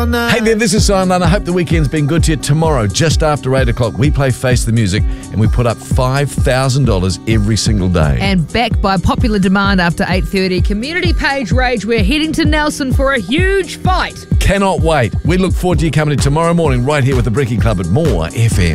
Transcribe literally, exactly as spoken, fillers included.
Hey there, this is Simon. I hope the weekend's been good to you. Tomorrow, just after eight o'clock, we play Face the Music and we put up five thousand dollars every single day. And backed by popular demand after eight thirty, community page rage, we're heading to Nelson for a huge fight. Cannot wait. We look forward to you coming in tomorrow morning right here with the Bricky Club at More F M.